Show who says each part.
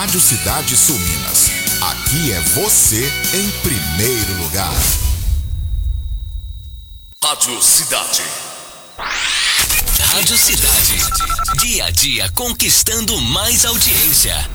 Speaker 1: Rádio Cidade Sul Minas. Aqui é você em primeiro lugar.
Speaker 2: Rádio Cidade.
Speaker 3: Rádio Cidade. Dia a dia conquistando mais audiência.